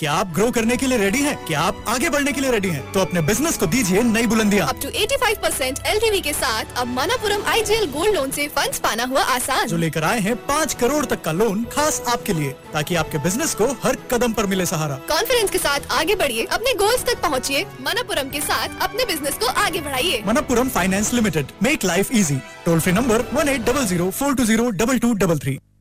क्या आप ग्रो करने के लिए रेडी हैं? क्या आप आगे बढ़ने के लिए रेडी हैं? तो अपने बिजनेस को दीजिए नई बुलंदियां। अप टू 85% LTV के साथ अब मनापुरम IGL गोल्ड लोन से फंड्स पाना हुआ आसान। जो लेकर आए हैं 5 करोड़ तक का लोन खास आपके लिए, ताकि आपके बिजनेस को हर कदम पर मिले सहारा। कॉन्फिडेंस के साथ आगे बढ़िए, अपने गोल्स तक पहुँचिए। मनापुरम के साथ अपने बिजनेस को आगे बढ़ाइए। Manappuram finance limited, make life easy. Toll free number 1800 420 2233।